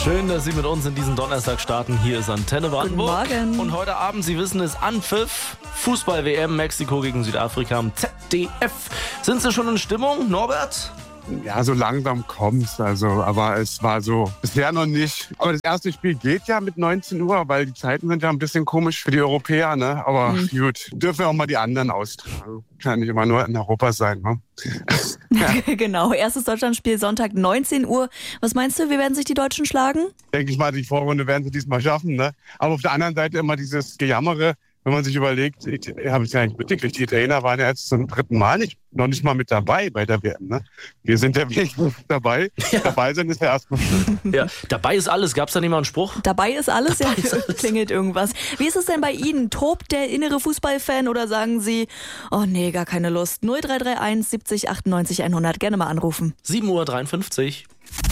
Schön, dass Sie mit uns in diesen Donnerstag starten. Hier ist Antenne Brandenburg. Guten Morgen. Und heute Abend, Sie wissen es, Anpfiff. Fußball-WM, Mexiko gegen Südafrika am ZDF. Sind Sie schon in Stimmung, Norbert? Ja, so langsam kommt's. Aber es war so bisher noch nicht. Aber das erste Spiel geht ja mit 19 Uhr, weil die Zeiten sind ja ein bisschen komisch für die Europäer, ne? Aber gut, dürfen wir auch mal die anderen austragen. Kann nicht immer nur in Europa sein, ne? Genau, erstes Deutschlandspiel Sonntag 19 Uhr. Was meinst du, wie werden sich die Deutschen schlagen? Denke ich mal, die Vorrunde werden sie diesmal schaffen, ne? Aber auf der anderen Seite immer dieses Gejammere, wenn man sich überlegt, ich habe es ja nicht mitgekriegt, die Italiener waren ja jetzt zum 3. Mal noch nicht mal mit dabei bei der WM. Ne? Wir sind ja wirklich dabei. Ja. Dabei sind ist ja erstmal schön. Ja, dabei ist alles. Gab es da nicht mal einen Spruch? Dabei ist alles? Dabei ist alles. Klingelt irgendwas. Wie ist es denn bei Ihnen? Tobt der innere Fußballfan oder sagen Sie, oh nee, gar keine Lust? 0331 70 98 100. Gerne mal anrufen. 7:53 Uhr.